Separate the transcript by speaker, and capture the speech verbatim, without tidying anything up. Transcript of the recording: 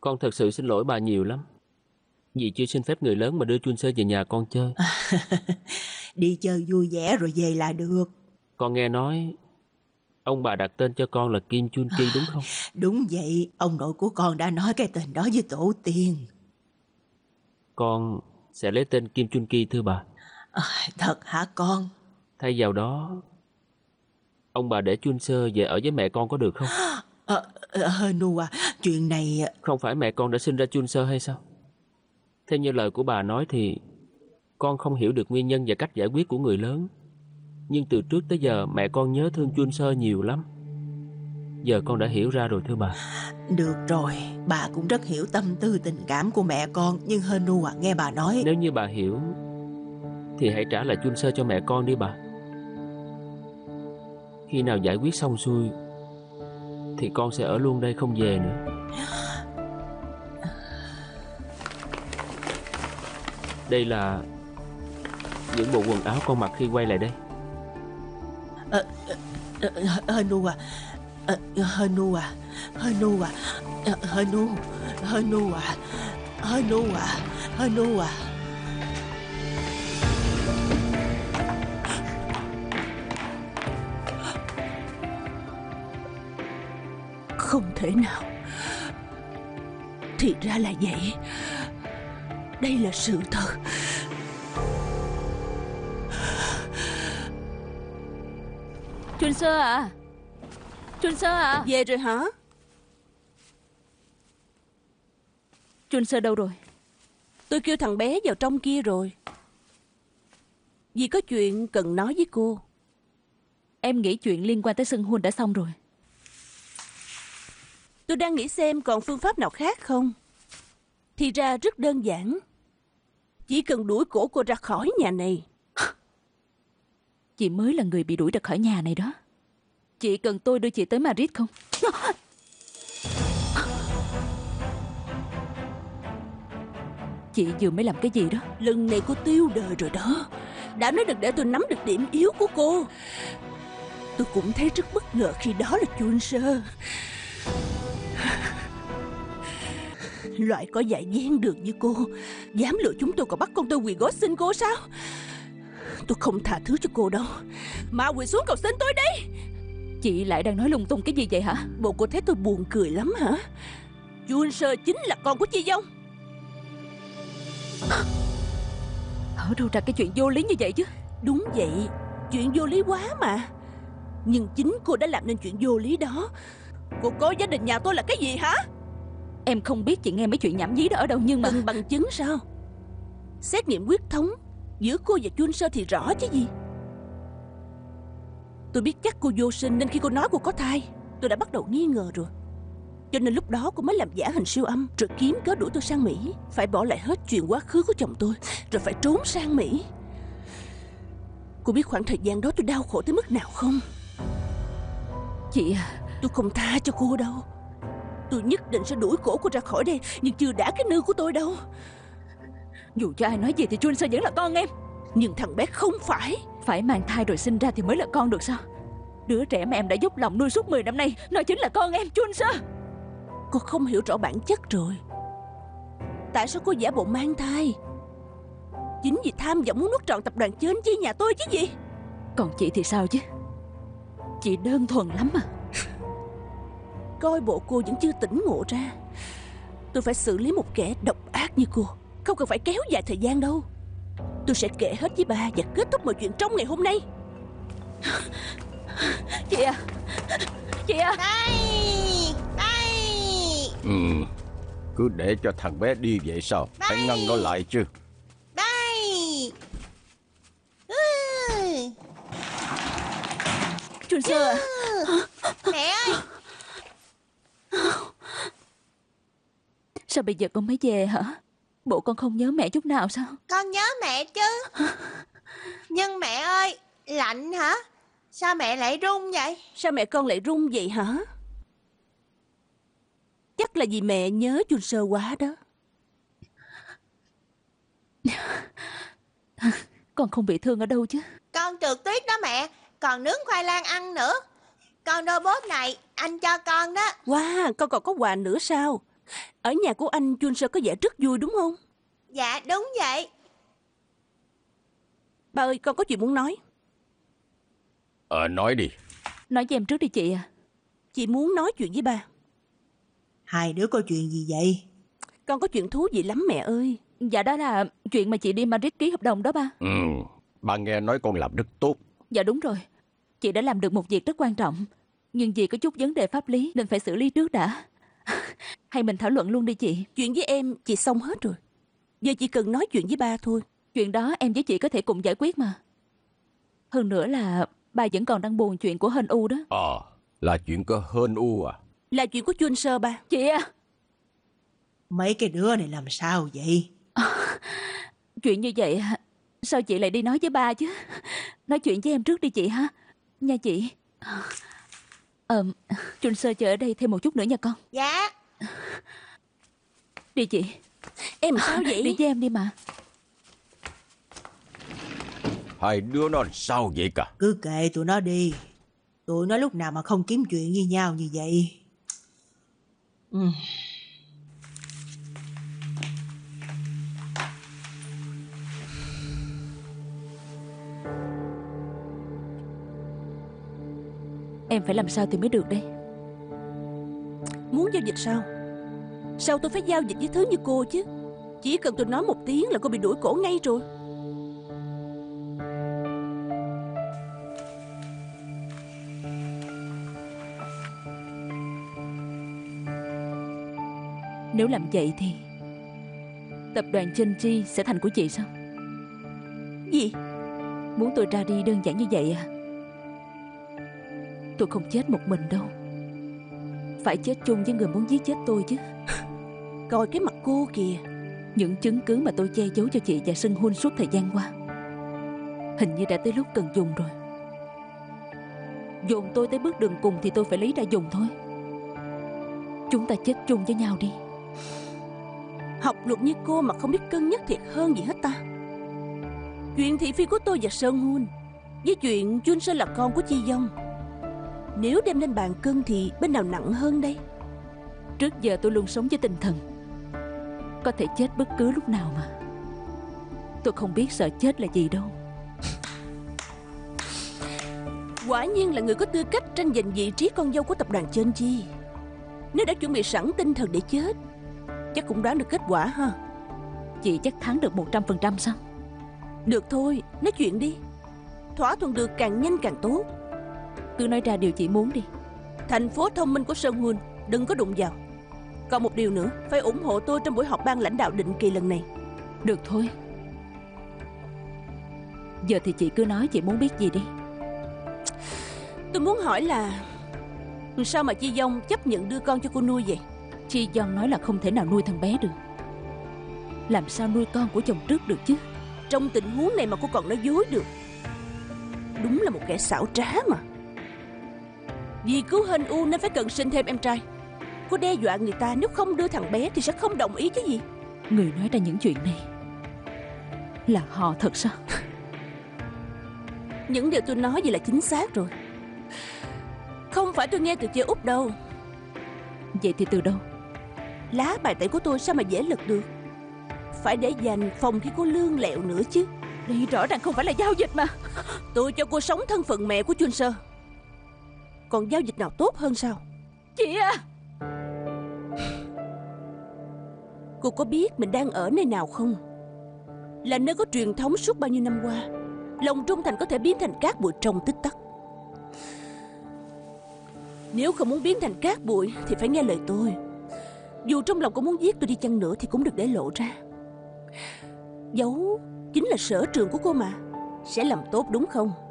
Speaker 1: Con thật sự xin lỗi bà nhiều lắm. Vì chưa xin phép người lớn mà đưa Chun Sơ về nhà con chơi.
Speaker 2: Đi chơi vui vẻ rồi về là được.
Speaker 1: Con nghe nói ông bà đặt tên cho con là Kim Chun Ki đúng không?
Speaker 2: Đúng vậy, ông nội của con đã nói cái tên đó với tổ tiên.
Speaker 1: Con sẽ lấy tên Kim Chun Ki thưa bà.
Speaker 2: À, thật hả con?
Speaker 1: Thay vào đó, ông bà để Chun Sơ về ở với mẹ con có được không?
Speaker 2: Ờ, à, Nu à, chuyện này...
Speaker 1: Không phải mẹ con đã sinh ra Chun Sơ hay sao? Theo như lời của bà nói thì con không hiểu được nguyên nhân và cách giải quyết của người lớn. Nhưng từ trước tới giờ mẹ con nhớ thương Chun Sơ nhiều lắm. Giờ con đã hiểu ra rồi thưa bà.
Speaker 2: Được rồi, bà cũng rất hiểu tâm tư tình cảm của mẹ con. Nhưng hên Nu à, nghe bà nói...
Speaker 1: Nếu như bà hiểu thì hãy trả lại Chun Sơ cho mẹ con đi bà. Khi nào giải quyết xong xuôi thì con sẽ ở luôn đây không về nữa. Đây là những bộ quần áo con mặc khi quay lại đây.
Speaker 2: Ờ, Hên Nu à, Hên Nu à, Hên Nu à, Hên Nu, Hên Nu à, Hên Nu à, Hên Nu à. Không thể nào. Thì ra là vậy. Đây là sự thật.
Speaker 3: Chun Sơ à, Chun Sơ à.
Speaker 2: Về rồi hả?
Speaker 3: Chun Sơ đâu rồi?
Speaker 2: Tôi kêu thằng bé vào trong kia rồi. Vì có chuyện cần nói với cô.
Speaker 3: Em nghĩ chuyện liên quan tới Sưng Hun đã xong rồi.
Speaker 2: Tôi đang nghĩ xem còn phương pháp nào khác không. Thì ra rất đơn giản. Chỉ cần đuổi cổ cô ra khỏi nhà này.
Speaker 3: Chị mới là người bị đuổi ra khỏi nhà này đó. Chị cần tôi đưa chị tới Madrid không? Chị vừa mới làm cái gì đó?
Speaker 2: Lần này cô tiêu đời rồi đó. Đã nói đừng để tôi nắm được điểm yếu của cô. Tôi cũng thấy rất bất ngờ khi đó là Chun Sơ. Loại có dại gian được như cô dám lừa chúng tôi còn bắt con tôi quỳ gối xin cô sao? Tôi không tha thứ cho cô đâu. Mà quỳ xuống cầu xin tôi đi.
Speaker 3: Chị lại đang nói lung tung cái gì vậy hả?
Speaker 2: Bộ cô thấy tôi buồn cười lắm hả? Chun Sơ chính là con của Chi Dông.
Speaker 3: Ở đâu ra cái chuyện vô lý như vậy chứ?
Speaker 2: Đúng vậy, chuyện vô lý quá mà. Nhưng chính cô đã làm nên chuyện vô lý đó. Cô coi gia đình nhà tôi là cái gì hả?
Speaker 3: Em không biết chị nghe mấy chuyện nhảm nhí đó ở đâu nhưng mà...
Speaker 2: Từng bằng chứng sao? Xét nghiệm huyết thống giữa cô và Chun Sơ thì rõ chứ gì. Tôi biết chắc cô vô sinh nên khi cô nói cô có thai, tôi đã bắt đầu nghi ngờ rồi. Cho nên lúc đó cô mới làm giả hình siêu âm, rồi kiếm cớ đuổi tôi sang Mỹ. Phải bỏ lại hết chuyện quá khứ của chồng tôi, rồi phải trốn sang Mỹ. Cô biết khoảng thời gian đó tôi đau khổ tới mức nào không?
Speaker 3: Chị à,
Speaker 2: tôi không tha cho cô đâu. Tôi nhất định sẽ đuổi cổ cô ra khỏi đây. Nhưng chưa đã cái nư của tôi đâu.
Speaker 3: Dù cho ai nói gì thì Chun Sơ vẫn là con em.
Speaker 2: Nhưng thằng bé không phải.
Speaker 3: Phải mang thai rồi sinh ra thì mới là con được sao? Đứa trẻ mà em đã dốc lòng nuôi suốt mười năm nay, nó chính là con em, Chun Sơ.
Speaker 2: Cô không hiểu rõ bản chất rồi. Tại sao cô giả bộ mang thai? Chính vì tham vọng muốn nuốt trọn tập đoàn Chên Chi nhà tôi chứ gì.
Speaker 3: Còn chị thì sao chứ? Chị đơn thuần lắm à.
Speaker 2: Coi bộ cô vẫn chưa tỉnh ngộ ra. Tôi phải xử lý một kẻ độc ác như cô. Không cần phải kéo dài thời gian đâu. Tôi sẽ kể hết với bà và kết thúc mọi chuyện trong ngày hôm nay.
Speaker 3: Chị à, chị à.
Speaker 4: Đây, đây.
Speaker 5: Ừ, cứ để cho thằng bé đi vậy sao?
Speaker 4: Đây.
Speaker 5: Phải ngăn nó lại chứ.
Speaker 4: Đây. Ừ.
Speaker 3: Chun Sơ à.
Speaker 4: Mẹ ơi.
Speaker 3: Sao bây giờ con mới về hả? Bộ con không nhớ mẹ chút nào sao?
Speaker 4: Con nhớ mẹ chứ. Nhưng mẹ ơi, lạnh hả? Sao mẹ lại run vậy?
Speaker 2: Sao mẹ con lại run vậy hả? Chắc là vì mẹ nhớ Chun Sơ quá đó.
Speaker 3: Con không bị thương ở đâu chứ?
Speaker 4: Con trượt tuyết đó mẹ. Còn nướng khoai lang ăn nữa. Con robot này anh cho con đó.
Speaker 2: Wow, con còn có quà nữa sao? Ở nhà của anh Chun Sơ có vẻ rất vui đúng không?
Speaker 4: Dạ đúng vậy.
Speaker 2: Ba ơi, con có chuyện muốn nói.
Speaker 5: Ờ, nói đi.
Speaker 3: Nói với em trước đi chị à.
Speaker 2: Chị muốn nói chuyện với ba.
Speaker 6: Hai đứa có chuyện gì vậy?
Speaker 2: Con có chuyện thú vị lắm mẹ ơi.
Speaker 3: Dạ đó là chuyện mà chị đi Madrid ký hợp đồng đó ba.
Speaker 5: Ừ, ba nghe nói con làm rất tốt.
Speaker 3: Dạ đúng rồi. Chị đã làm được một việc rất quan trọng. Nhưng vì có chút vấn đề pháp lý nên phải xử lý trước đã. Hay mình thảo luận luôn đi chị.
Speaker 2: Chuyện với em chị xong hết rồi. Giờ chỉ cần nói chuyện với ba thôi.
Speaker 3: Chuyện đó em với chị có thể cùng giải quyết mà. Hơn nữa là ba vẫn còn đang buồn chuyện của Hên U đó.
Speaker 5: Ờ, là chuyện có Hên U à?
Speaker 2: Là chuyện của Chun Sơ ba.
Speaker 3: Chị à,
Speaker 6: Mấy cái đứa này làm sao vậy?
Speaker 3: chuyện như vậy à, sao chị lại đi nói với ba chứ? Nói chuyện với em trước đi chị ha. Nha chị. Ờ, Chun Sơ chờ ở đây thêm một chút nữa nha con.
Speaker 4: Dạ.
Speaker 3: Đi chị.
Speaker 2: Em sao vậy?
Speaker 3: Đi với em đi mà.
Speaker 5: Hai đứa nó làm sao vậy cả?
Speaker 6: Cứ kệ tụi nó đi. Tụi nó lúc nào mà không kiếm chuyện với nhau như vậy. Ừ.
Speaker 3: Em phải làm sao thì mới được đây?
Speaker 2: Muốn giao dịch sao? Sao tôi phải giao dịch với thứ như cô chứ? Chỉ cần tôi nói một tiếng là cô bị đuổi cổ ngay rồi.
Speaker 3: Nếu làm vậy thì tập đoàn Chenji sẽ thành của chị sao?
Speaker 2: Gì?
Speaker 3: Muốn tôi ra đi đơn giản như vậy à? Tôi không chết một mình đâu. Phải chết chung với người muốn giết chết tôi chứ.
Speaker 2: Coi cái mặt cô kìa.
Speaker 3: Những chứng cứ mà tôi che giấu cho chị và Sưng Hun suốt thời gian qua hình như đã tới lúc cần dùng rồi. Dồn tôi tới bước đường cùng thì tôi phải lấy ra dùng thôi. Chúng ta chết chung với nhau đi.
Speaker 2: Học luật như cô mà không biết cân nhắc thiệt hơn gì hết ta. Chuyện thị phi của tôi và Sơn Hun với chuyện Chun Sơ là con của Chi Dông, nếu đem lên bàn cân thì bên nào nặng hơn đây?
Speaker 3: Trước giờ tôi luôn sống với tinh thần có thể chết bất cứ lúc nào mà. Tôi không biết sợ chết là gì đâu.
Speaker 2: Quả nhiên là người có tư cách tranh giành vị trí con dâu của tập đoàn Chenji. Nếu đã chuẩn bị sẵn tinh thần để chết, chắc cũng đoán được kết quả ha.
Speaker 3: Chị chắc thắng được một trăm phần trăm sao?
Speaker 2: Được thôi, nói chuyện đi. Thỏa thuận được càng nhanh càng tốt.
Speaker 3: Cứ nói ra điều chị muốn đi.
Speaker 2: Thành phố thông minh của Sơn Hun đừng có đụng vào. Còn một điều nữa, phải ủng hộ tôi trong buổi họp ban lãnh đạo định kỳ lần này.
Speaker 3: Được thôi. Giờ thì chị cứ nói chị muốn biết gì đi.
Speaker 2: Tôi muốn hỏi là sao mà Chi Dông chấp nhận đưa con cho cô nuôi vậy?
Speaker 3: Chi Dông nói là không thể nào nuôi thằng bé được. Làm sao nuôi con của chồng trước được chứ?
Speaker 2: Trong tình huống này mà cô còn nói dối được. Đúng là một kẻ xảo trá mà. Vì cứu Hên U nên phải cần sinh thêm em trai. Cô đe dọa người ta nếu không đưa thằng bé thì sẽ không đồng ý chứ gì.
Speaker 3: Người nói ra những chuyện này là họ thật sao?
Speaker 2: Những điều tôi nói vậy là chính xác rồi. Không phải tôi nghe từ chị Út đâu.
Speaker 3: Vậy thì từ đâu?
Speaker 2: Lá bài tẩy của tôi sao mà dễ lật được. Phải để dành phòng khi cô lương lẹo nữa chứ.
Speaker 3: Đây rõ ràng không phải là giao dịch mà.
Speaker 2: Tôi cho cô sống thân phận mẹ của Chun Sơ. Còn giao dịch nào tốt hơn sao?
Speaker 3: Chị à,
Speaker 2: cô có biết mình đang ở nơi nào không? Là nơi có truyền thống suốt bao nhiêu năm qua. Lòng trung thành có thể biến thành cát bụi trong tích tắc. Nếu không muốn biến thành cát bụi thì phải nghe lời tôi. Dù trong lòng có muốn giết tôi đi chăng nữa thì cũng được để lộ ra. Giấu chính là sở trường của cô mà. Sẽ làm tốt đúng không?